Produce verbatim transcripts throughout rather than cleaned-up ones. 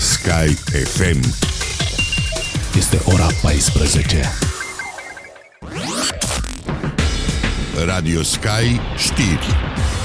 Sky F M. Este ora paisprezece. Radio Sky știri.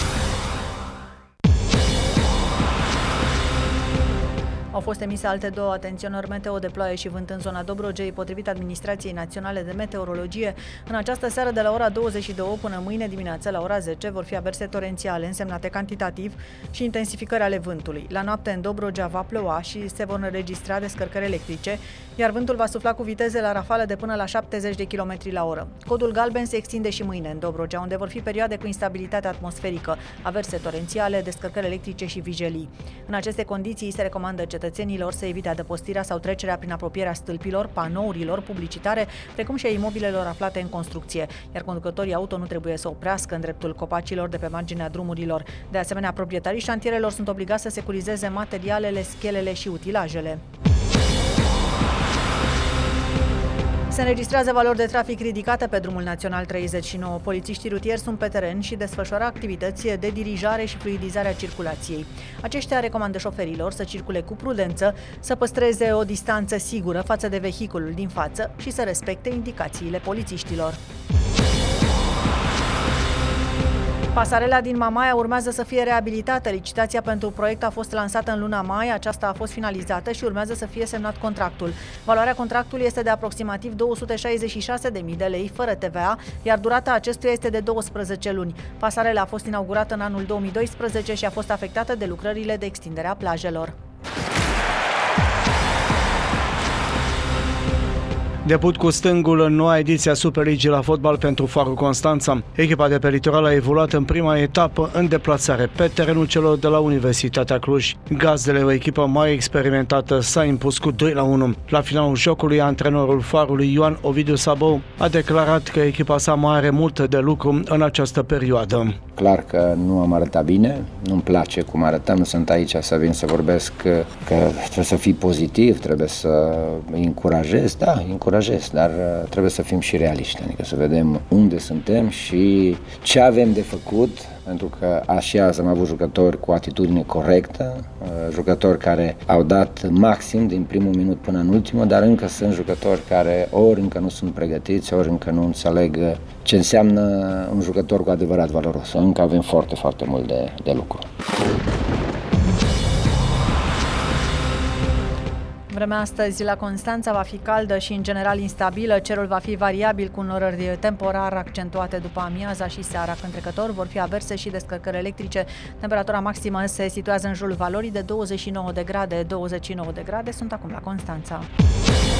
Au fost emise alte două atenționări meteo de ploaie și vânt în zona Dobrogei, potrivit Administrației Naționale de Meteorologie. În această seară, de la ora douăzeci și două până mâine dimineață, la ora zece, vor fi averse torențiale, însemnate cantitativ, și intensificări ale vântului. La noapte, în Dobrogea va ploua și se vor înregistra descărcări electrice, iar vântul va sufla cu viteze la rafale de până la șaptezeci de kilometri la oră. Codul galben se extinde și mâine în Dobrogea, unde vor fi perioade cu instabilitate atmosferică, averse torențiale, descărcări electrice și vijelii. În aceste condiții se recomandă cetățenilor să evite adăpostirea sau trecerea prin apropierea stâlpilor, panourilor publicitare, precum și a imobilelor aflate în construcție, iar conducătorii auto nu trebuie să oprească în dreptul copacilor de pe marginea drumurilor. De asemenea, proprietarii șantierelor sunt obligați să securizeze materialele, schelele și utilajele. Se înregistrează valori de trafic ridicate pe drumul național treizeci și nouă. Polițiștii rutieri sunt pe teren și desfășoară activități de dirijare și fluidizare a circulației. Aceștia recomandă șoferilor să circule cu prudență, să păstreze o distanță sigură față de vehiculul din față și să respecte indicațiile polițiștilor. Pasarela din Mamaia urmează să fie reabilitată. Licitația pentru proiect a fost lansată în luna mai, aceasta a fost finalizată și urmează să fie semnat contractul. Valoarea contractului este de aproximativ două sute șaizeci și șase de mii de lei, fără T V A, iar durata acestuia este de douăsprezece luni. Pasarela a fost inaugurată în anul două mii doisprezece și a fost afectată de lucrările de extindere a plajelor. Debut cu stângul în noua ediție a Superligii la fotbal pentru Farul Constanța. Echipa de pe litoral a evoluat în prima etapă în deplasare pe terenul celor de la Universitatea Cluj. Gazdele, o echipă mai experimentată, s-a impus cu doi la unu. La finalul jocului, antrenorul Farului, Ioan Ovidiu Sabou, a declarat că echipa sa mai are mult de lucru în această perioadă. Clar că nu am arătat bine, nu-mi place cum arătăm, nu sunt aici să vin să vorbesc că, că trebuie să fii pozitiv, trebuie să încurajez, da, încurajez, dar trebuie să fim și realiști, adică să vedem unde suntem și ce avem de făcut, pentru că așa am avut jucători cu atitudine corectă, jucători care au dat maxim din primul minut până în ultimul, dar încă sunt jucători care ori încă nu sunt pregătiți, ori încă nu înțeleg ce înseamnă un jucător cu adevărat valoros. Încă avem foarte, foarte mult de, de lucru. Vremea astăzi la Constanța va fi caldă și în general instabilă. Cerul va fi variabil cu norări temporar accentuate după amiaza și seara. Când trecător vor fi averse și descărcări electrice. Temperatura maximă se situează în jurul valorii de douăzeci și nouă de grade. douăzeci și nouă de grade sunt acum la Constanța.